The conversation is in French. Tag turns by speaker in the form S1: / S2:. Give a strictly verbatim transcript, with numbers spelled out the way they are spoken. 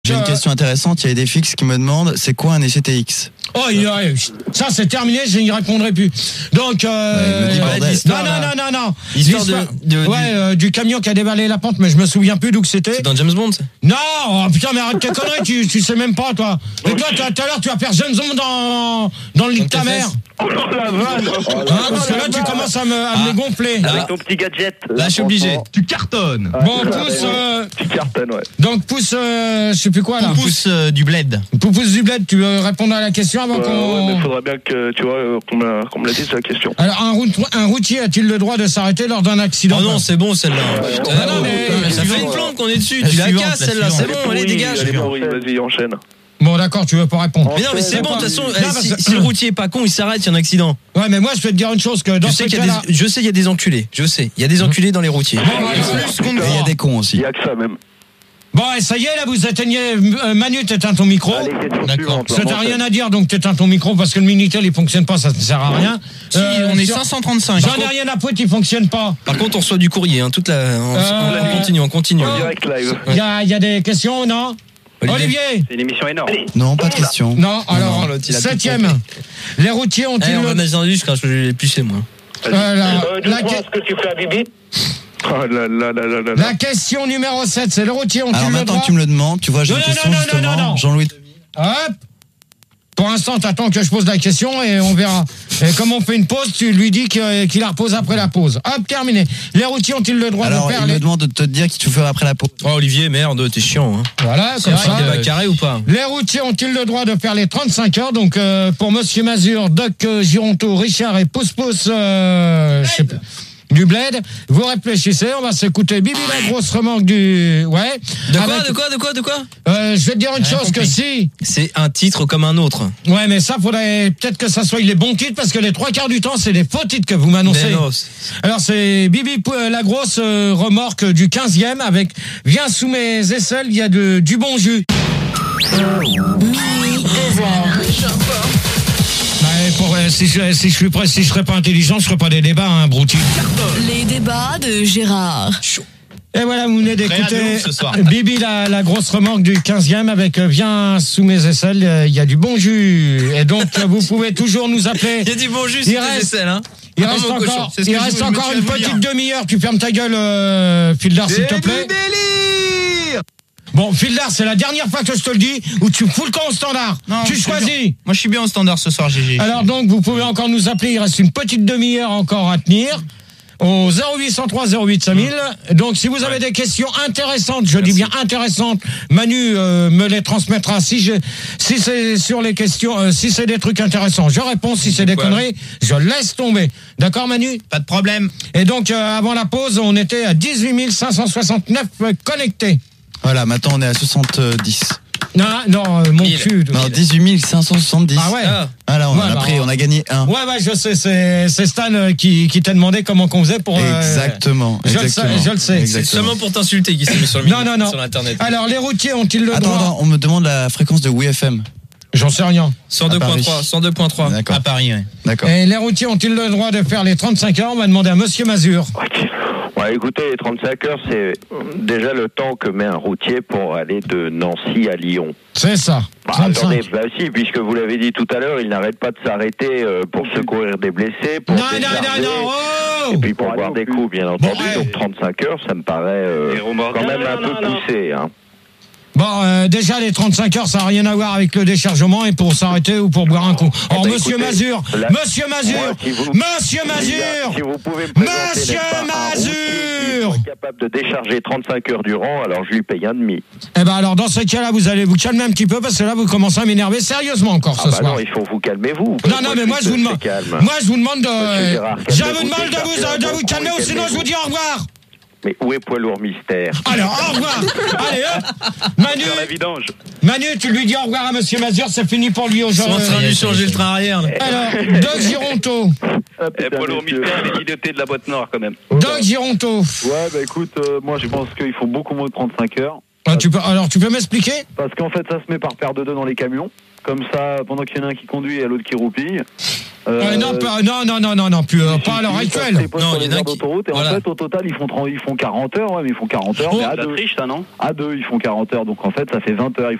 S1: J'ai une question intéressante, il y a des fixes qui me demandent c'est quoi un E C T X?
S2: Oh, ça c'est terminé, je n'y répondrai plus. Donc, euh,
S1: ouais,
S2: ouais, non, non, non, non, non.
S3: L'histoire de, de,
S2: ouais, du... Euh, du camion qui a dévalé la pente, mais je me souviens plus d'où que c'était.
S3: C'est dans James Bond, ça?
S2: Non, oh, putain, mais arrête tes conneries, tu, tu sais même pas, toi. Et toi, tout à l'heure, tu vas faire James Bond dans, dans le lit de ta mère.
S4: Oh la vanne!
S2: Hein, parce que là, tu commences à me, à
S3: ah.
S2: me gonfler.
S4: Avec ton petit gadget.
S3: Là, je suis obligé.
S5: Tu cartonnes.
S2: Bon, pousse. Euh...
S4: Tu cartonnes, ouais.
S2: Donc, pousse, euh, je sais plus quoi, là.
S3: Pousse euh, du bled.
S2: Pousse du bled, tu veux répondre à la question avant
S4: euh,
S2: qu'on.
S4: Ouais, mais il faudrait bien que, tu vois, qu'on me, qu'on me l'a dit, c'est la question.
S2: Alors, un, route, un routier a-t-il le droit de s'arrêter lors d'un accident?
S3: Oh non, c'est bon, celle-là.
S4: Ouais,
S3: euh,
S2: non, non, mais.
S3: Ça fait une plante qu'on est dessus. Tu la casses, celle-là. C'est bon, allez, dégage.
S4: Allez, pourri, vas-y, enchaîne.
S2: Bon, d'accord, tu veux pas répondre.
S3: Mais non, mais c'est bon, de toute façon,
S2: Non,
S3: si,
S2: que...
S3: si le routier est pas con, il s'arrête, il y a un accident.
S2: Ouais, mais moi, je peux te dire une chose, que dans
S3: je
S2: ce
S3: sais qu'il y a
S2: cas-là...
S3: des, je sais, il y a des enculés. Je sais. Il y a des enculés dans les routiers.
S2: Bon,
S1: et il y a des cons aussi.
S4: Il y a que ça, même.
S2: Bon, et ça y est, là, vous éteignez... Euh, Manu, t'éteins ton micro.
S4: Allez,
S3: d'accord.
S2: Ça t'as rien à dire, donc t'éteins ton micro, parce que le Minitel, il fonctionne pas, ça ne sert à rien.
S3: Si, euh, on est cinq cent trente-cinq.
S2: J'en ai rien à foutre, il fonctionne pas.
S3: Par contre, on reçoit du courrier, hein, toute la... On,
S2: euh,
S3: on continue, on continue.
S4: En direct live.
S2: Il y a, y a des questions, non?
S3: Olivier,
S2: Olivier.
S4: C'est une émission énorme.
S1: Non, pas de question.
S2: Non, alors,
S3: non,
S2: septième. Les routiers ont-ils...
S3: eh, on
S2: le...
S3: va dans le quand je vais les pisser, moi.
S2: Euh, la,
S4: euh,
S2: la,
S4: ce que tu fais à Bibi. Oh là là là là là.
S2: La question numéro sept, c'est les routiers ont-ils
S1: Alors
S2: le
S1: maintenant
S2: droit...
S1: que tu me le demandes, tu vois, j'ai
S2: Non,
S1: une
S2: non,
S1: question
S2: non, non,
S1: justement.
S2: non, non.
S1: Jean-Louis.
S2: Hop. Pour l'instant, t'attends que je pose la question et on verra. Et comme on fait une pause, tu lui dis qu'il la repose après la pause. Hop, terminé. Les routiers ont-ils le droit
S1: Alors,
S2: de faire
S1: il
S2: les...
S1: me demande de te dire qu'il te fait après la pause.
S3: Oh, Olivier, merde, t'es chiant, hein.
S2: Voilà,
S3: C'est
S2: comme
S3: vrai,
S2: ça.
S3: il y a des carré ou pas?
S2: Les routiers ont-ils le droit de faire les trente-cinq heures? Donc, euh, pour Monsieur Mazur, Doc euh, Gironto, Richard et Pousse Pousse, euh, je sais pas, du bled, vous réfléchissez, on va s'écouter Bibi la grosse remorque du... Ouais.
S3: De quoi,
S2: Avec...
S3: de quoi, de quoi, de quoi
S2: euh, Je vais te dire une
S3: ouais,
S2: chose,
S3: compris.
S2: que si...
S3: C'est un titre comme un autre.
S2: Ouais, mais ça, faudrait peut-être que ça soit les bons titres, parce que les trois quarts du temps, c'est les faux titres que vous m'annoncez.
S3: Non,
S2: alors, c'est Bibi la grosse euh, remorque du quinzième avec Viens sous mes aisselles, il y a de, du bon jus.
S6: Minuit, deux heures.
S2: Bah, pour, euh, si, je, si je suis prêt, si je serais pas intelligent, je ferais pas des débats, hein, brouti.
S6: Les débats de Gérard.
S2: Et voilà, vous venez d'écouter
S5: ce soir.
S2: Bibi la, la grosse remorque du quinzième avec euh, Viens sous mes aisselles, il euh, y a du bon jus. Et donc, euh, vous pouvez toujours nous appeler.
S3: Il y a du bon jus,
S2: Il
S3: c'est
S2: reste-
S3: des aisselles, hein.
S2: Il
S3: Ah,
S2: reste
S3: mon
S2: encore,
S3: cochon, c'est ce
S2: il
S3: que je
S2: reste
S3: me
S2: encore
S3: tiens à
S2: une
S3: vous
S2: petite
S3: dire.
S2: demi-heure. Tu fermes ta gueule, euh, Fildar, s'il te plaît.
S5: délire.
S2: Bon, Fildar, c'est la dernière fois que je te le dis, où tu fous le camp au standard.
S5: Non,
S2: tu
S5: je suis
S2: choisis.
S5: bien. Moi, je suis bien au standard ce soir, G G.
S2: Alors donc, vous pouvez encore nous appeler. Il reste une petite demi-heure encore à tenir. Au zéro huit cent trois zéro huit cinq mille. Donc, si vous avez des questions intéressantes, je dis bien intéressantes, Manu euh, me les transmettra. Si je, si c'est sur les questions, euh, si c'est des trucs intéressants, je réponds. Si c'est des
S3: quoi
S2: conneries, je laisse tomber. D'accord, Manu?
S5: Pas de problème.
S2: Et donc, euh, avant la pause, on était à dix-huit mille cinq cent soixante-neuf connectés.
S1: Voilà, maintenant on est à soixante-dix.
S2: Non, non, euh, mon
S3: Mille.
S2: cul.
S1: Non, dix-huit mille cinq cent soixante-dix.
S2: Ah ouais.
S3: Ah.
S1: Voilà, on
S2: Ouais,
S1: en a
S2: bah,
S1: pris, on a gagné un.
S2: Ouais, ouais, je sais, c'est, c'est Stan euh, qui, qui t'a demandé comment qu'on faisait pour... euh,
S1: Exactement.
S2: je le sais,
S1: exactement,
S2: je le sais.
S3: C'est
S1: exactement.
S3: seulement pour t'insulter qu'il s'est mis sur le
S2: Non,
S3: mini-
S2: non, non.
S3: sur l'internet.
S2: Alors, les routiers ont-ils le
S1: Attends,
S2: droit?
S1: attends, on me demande la fréquence de W F M.
S2: J'en sais rien.
S3: cent deux virgule trois,
S1: Paris.
S3: cent deux virgule trois.
S1: D'accord.
S5: À Paris, ouais.
S1: D'accord.
S2: Et les routiers ont-ils le droit de faire les trente-cinq heures? On va demander à Monsieur Mazur.
S4: Ok. Ouais, écoutez, les trente-cinq heures, c'est déjà le temps que met un routier pour aller de Nancy à Lyon.
S2: C'est ça.
S4: Bah,
S2: trente-cinq.
S4: attendez, bah si, puisque vous l'avez dit tout à l'heure, il n'arrête pas de s'arrêter euh, pour secourir des blessés, pour
S2: Non, non,
S4: décharger,
S2: non, non, oh
S4: et puis pour boire des coups, bien entendu.
S2: Bon, ouais.
S4: Donc trente-cinq heures, ça me paraît euh, quand même un peu poussé. Hein.
S2: Bon, euh, déjà, les trente-cinq heures, ça n'a rien à voir avec le déchargement et pour s'arrêter ou pour boire un coup.
S4: Eh
S2: Alors,
S4: ben,
S2: Monsieur
S4: écoutez,
S2: Mazur,
S4: là,
S2: Monsieur Mazur,
S4: moi, si vous-
S2: Monsieur
S4: Si
S2: Mazur,
S4: vous pouvez me présenter,
S2: Monsieur
S4: n'est-ce pas, un routier qui
S2: Mazur.
S4: soit capable de décharger trente-cinq heures durant, alors je lui paye un demi.
S2: Eh ben alors, dans ce cas-là, vous allez vous calmer un petit peu parce que là, vous commencez à m'énerver sérieusement encore
S4: Ah
S2: ce
S4: bah
S2: soir.
S4: non, il faut vous calmez-vous.
S2: Non, non, mais moi je vous demande.
S4: Calme.
S2: Moi je vous demande
S4: Monsieur
S2: de.
S4: Gérard,
S2: Je
S4: calmez-vous,
S2: vous demande de vous,
S4: déchargez
S2: de
S4: un
S2: vous
S4: bon
S2: calmer
S4: coup,
S2: ou sinon je vous
S4: calmez-vous.
S2: dis au revoir.
S4: Mais où est Poids Lourd Mystère?
S2: Alors, au revoir. Allez, hop. Manu,
S4: Sur la vidange.
S2: Manu, tu lui dis au revoir à Monsieur Mazur, c'est fini pour lui
S3: Ils sont en
S2: aujourd'hui.
S3: train de lui changer le train arrière, là.
S2: Alors, Doc Gironto.
S4: Eh, Poids Lourd Mystère, les idiotés de la boîte noire quand même.
S2: Doc Gironto.
S7: Ouais, bah écoute, euh, moi je pense qu'il faut beaucoup moins de trente-cinq heures.
S2: Ah, tu peux, alors, tu peux m'expliquer?
S7: Parce qu'en fait, ça se met par paire de deux dans les camions. Comme ça, pendant qu'il y en a un qui conduit et l'autre qui roupille.
S2: Euh, non, pas- non, non, non, non, non, plus, euh, pas à l'heure actuelle.
S3: Non, il y en a qui-
S7: d'autoroute, et
S3: voilà.
S7: en fait, au total, ils font, trente ils font quarante heures, ouais, mais ils font quarante heures,
S2: Oh,
S7: mais à
S4: La
S7: deux.
S4: triche, ça, non?
S7: À deux, ils font quarante heures, donc en fait, ça fait vingt heures.